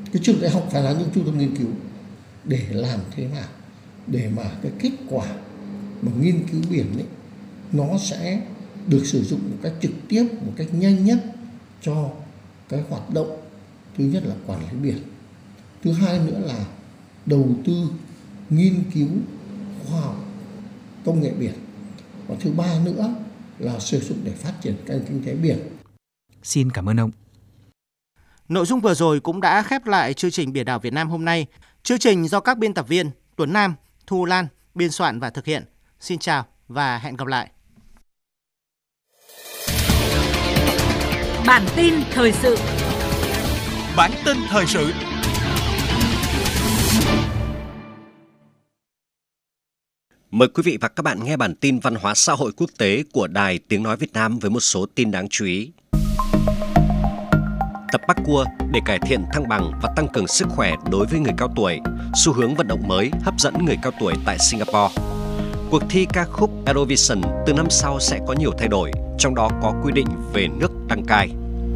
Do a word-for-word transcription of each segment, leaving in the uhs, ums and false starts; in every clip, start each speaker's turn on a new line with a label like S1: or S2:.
S1: Cái trường đại học phải là những trung tâm nghiên cứu để làm thế nào để mà cái kết quả mà nghiên cứu biển ấy nó sẽ được sử dụng một cách trực tiếp, một cách nhanh nhất cho cái hoạt động, thứ nhất là quản lý biển, thứ hai nữa là đầu tư nghiên cứu khoa học công nghệ biển, và thứ ba nữa là sử dụng để phát triển kênh kinh tế biển.
S2: Xin cảm ơn ông.
S3: Nội dung vừa rồi cũng đã khép lại chương trình Biển đảo Việt Nam hôm nay. Chương trình do các biên tập viên Tuấn Nam, Thu Lan biên soạn và thực hiện. Xin chào và hẹn gặp lại.
S4: Bản tin thời sự.
S5: Bản tin thời sự.
S6: Mời quý vị và các bạn nghe bản tin văn hóa xã hội quốc tế của Đài Tiếng Nói Việt Nam với một số tin đáng chú ý. Tập parkour để cải thiện thăng bằng và tăng cường sức khỏe đối với người cao tuổi, xu hướng vận động mới hấp dẫn người cao tuổi tại Singapore. Cuộc thi ca khúc Eurovision từ năm sau sẽ có nhiều thay đổi, trong đó có quy định về nước đăng cai.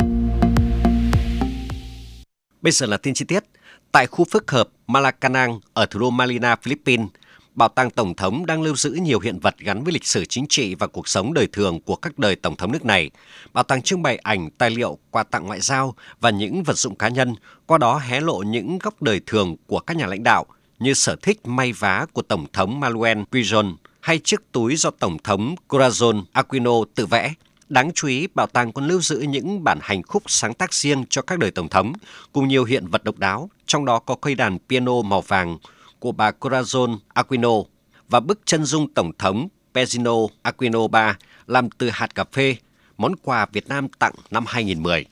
S6: Bây giờ là tin chi tiết. Tại khu phức hợp Malacanang ở thủ đô Manila, Philippines, Bảo tàng Tổng thống đang lưu giữ nhiều hiện vật gắn với lịch sử chính trị và cuộc sống đời thường của các đời Tổng thống nước này. Bảo tàng trưng bày ảnh, tài liệu, quà tặng ngoại giao và những vật dụng cá nhân, qua đó hé lộ những góc đời thường của các nhà lãnh đạo như sở thích may vá của Tổng thống Manuel Quijón hay chiếc túi do Tổng thống Corazon Aquino tự vẽ. Đáng chú ý, bảo tàng còn lưu giữ những bản hành khúc sáng tác riêng cho các đời Tổng thống, cùng nhiều hiện vật độc đáo, trong đó có cây đàn piano màu vàng của bà Corazon Aquino và bức chân dung Tổng thống Pedro Aquino đệ nhị làm từ hạt cà phê, món quà Việt Nam tặng năm hai không một không.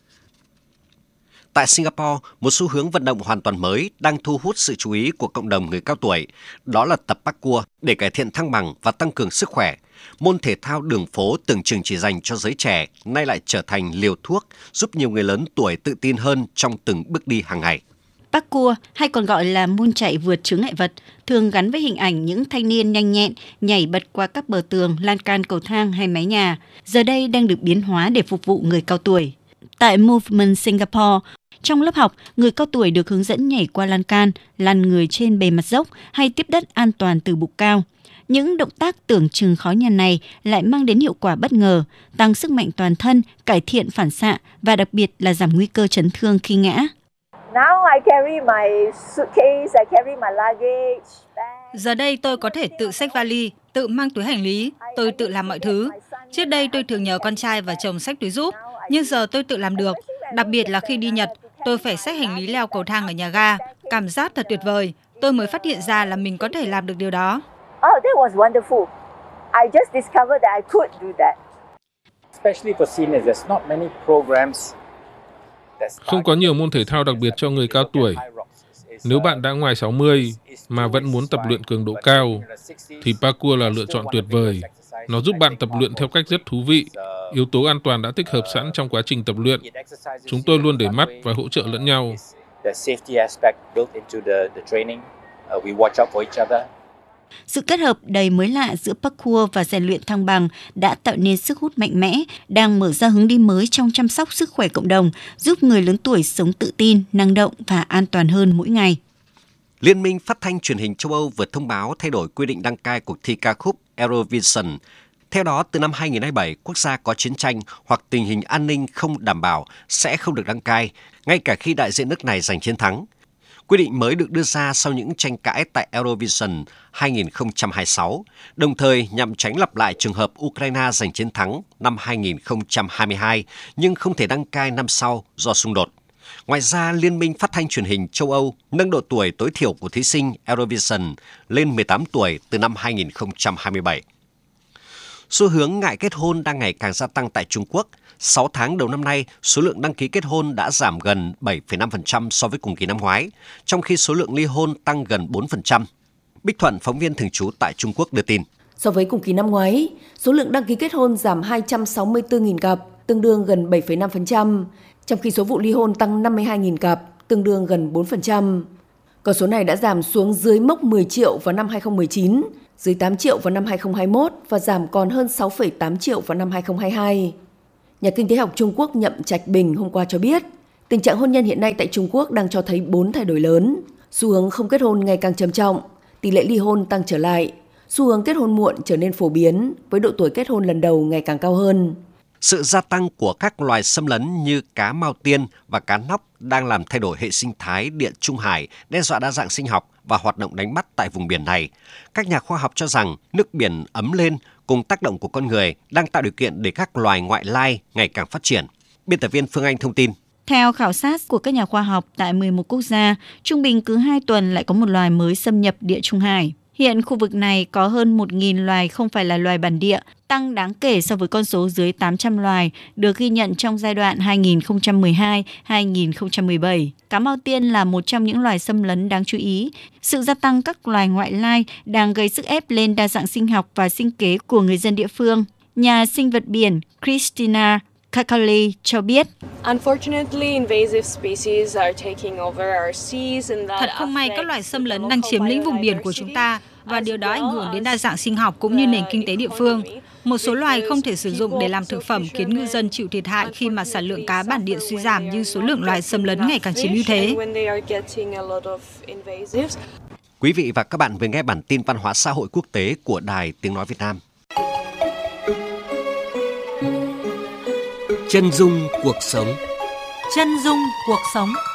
S6: Tại Singapore, một xu hướng vận động hoàn toàn mới đang thu hút sự chú ý của cộng đồng người cao tuổi, đó là tập parkour để cải thiện thăng bằng và tăng cường sức khỏe. Môn thể thao đường phố tưởng chừng chỉ dành cho giới trẻ, nay lại trở thành liều thuốc giúp nhiều người lớn tuổi tự tin hơn trong từng bước đi hàng ngày.
S7: Parkour hay còn gọi là môn chạy vượt chướng ngại vật thường gắn với hình ảnh những thanh niên nhanh nhẹn nhảy bật qua các bờ tường, lan can cầu thang hay mái nhà, giờ đây đang được biến hóa để phục vụ người cao tuổi. Tại Movement Singapore, trong lớp học, người cao tuổi được hướng dẫn nhảy qua lan can, lăn người trên bề mặt dốc hay tiếp đất an toàn từ bục cao. Những động tác tưởng chừng khó nhằn này lại mang đến hiệu quả bất ngờ, tăng sức mạnh toàn thân, cải thiện phản xạ và đặc biệt là giảm nguy cơ chấn thương khi ngã.
S4: Giờ đây tôi có thể tự xách vali, tự mang túi hành lý, tôi tự làm mọi thứ. Trước đây tôi thường nhờ con trai và chồng xách túi giúp, nhưng giờ tôi tự làm được. Đặc biệt là khi đi Nhật, tôi phải xách hành lý leo cầu thang ở nhà ga. Cảm giác thật tuyệt vời. Tôi mới phát hiện ra là mình có thể làm được điều đó.
S8: Oh, that was wonderful. I just discovered that I could do that.
S9: Especially for seniors, there's not many programs.
S10: Không có nhiều môn thể thao đặc biệt cho người cao tuổi. Nếu bạn đã ngoài sáu mươi mà vẫn muốn tập luyện cường độ cao, thì parkour là lựa chọn tuyệt vời. Nó giúp bạn tập luyện theo cách rất thú vị. Yếu tố an toàn đã tích hợp sẵn trong quá trình tập luyện. Chúng tôi luôn để mắt và hỗ trợ lẫn nhau.
S7: Sự kết hợp đầy mới lạ giữa parkour và rèn luyện thăng bằng đã tạo nên sức hút mạnh mẽ, đang mở ra hướng đi mới trong chăm sóc sức khỏe cộng đồng, giúp người lớn tuổi sống tự tin, năng động và an toàn hơn mỗi ngày.
S6: Liên minh Phát thanh Truyền hình châu Âu vừa thông báo thay đổi quy định đăng cai cuộc thi ca khúc Eurovision. Theo đó, từ năm hai không hai bảy, quốc gia có chiến tranh hoặc tình hình an ninh không đảm bảo sẽ không được đăng cai, ngay cả khi đại diện nước này giành chiến thắng. Quy định mới được đưa ra sau những tranh cãi tại Eurovision hai không hai sáu, đồng thời nhằm tránh lặp lại trường hợp Ukraine giành chiến thắng năm hai không hai hai nhưng không thể đăng cai năm sau do xung đột. Ngoài ra, Liên minh Phát thanh Truyền hình châu Âu nâng độ tuổi tối thiểu của thí sinh Eurovision lên mười tám tuổi từ năm hai không hai bảy. Xu hướng ngại kết hôn đang ngày càng gia tăng tại Trung Quốc. sáu tháng đầu năm nay, số lượng đăng ký kết hôn đã giảm gần bảy phẩy năm phần trăm so với cùng kỳ năm ngoái, trong khi số lượng ly hôn tăng gần bốn phần trăm. Bích Thuận, phóng viên thường trú tại Trung Quốc đưa tin.
S11: So với cùng kỳ năm ngoái, số lượng đăng ký kết hôn giảm hai trăm sáu mươi tư nghìn cặp, tương đương gần bảy phẩy năm phần trăm, trong khi số vụ ly hôn tăng năm mươi hai nghìn cặp, tương đương gần bốn phần trăm. Con số này đã giảm xuống dưới mốc mười triệu vào năm hai không một chín, dưới tám triệu vào năm hai không hai mốt và giảm còn hơn sáu phẩy tám triệu vào năm hai không hai hai. Nhà kinh tế học Trung Quốc Nhậm Trạch Bình hôm qua cho biết, Tình trạng hôn nhân hiện nay tại Trung Quốc đang cho thấy bốn thay đổi lớn. Xu hướng không kết hôn ngày càng trầm trọng, tỷ lệ ly hôn tăng trở lại, xu hướng kết hôn muộn trở nên phổ biến với độ tuổi kết hôn lần đầu ngày càng cao hơn.
S6: Sự gia tăng của các loài xâm lấn như cá mao tiên và cá nóc đang làm thay đổi hệ sinh thái Địa Trung Hải, đe dọa đa dạng sinh học và hoạt động đánh bắt tại vùng biển này. Các nhà khoa học cho rằng nước biển ấm lên cùng tác động của con người đang tạo điều kiện để các loài ngoại lai ngày càng phát triển. Biên tập viên Phương Anh thông tin.
S7: Theo khảo sát của các nhà khoa học tại mười một quốc gia, trung bình cứ hai tuần lại có một loài mới xâm nhập Địa Trung Hải. Hiện khu vực này có hơn một nghìn loài không phải là loài bản địa, tăng đáng kể so với con số dưới tám trăm loài được ghi nhận trong giai đoạn hai nghìn không trăm mười hai đến hai nghìn không trăm mười bảy. Cá mao tiên là một trong những loài xâm lấn đáng chú ý. Sự gia tăng các loài ngoại lai đang gây sức ép lên đa dạng sinh học và sinh kế của người dân địa phương. Nhà sinh vật biển Christina Kakali cho biết,
S4: thật không may các loài xâm lấn đang chiếm lĩnh vùng biển của chúng ta và điều đó ảnh hưởng đến đa dạng sinh học cũng như nền kinh tế địa phương. Một số loài không thể sử dụng để làm thực phẩm khiến ngư dân chịu thiệt hại khi mà sản lượng cá bản địa suy giảm, nhưng số lượng loài xâm lấn ngày càng chiếm ưu thế.
S6: Quý vị và các bạn vừa nghe bản tin văn hóa xã hội quốc tế của Đài Tiếng Nói Việt Nam.
S5: Chân dung cuộc sống.
S12: Chân dung cuộc sống.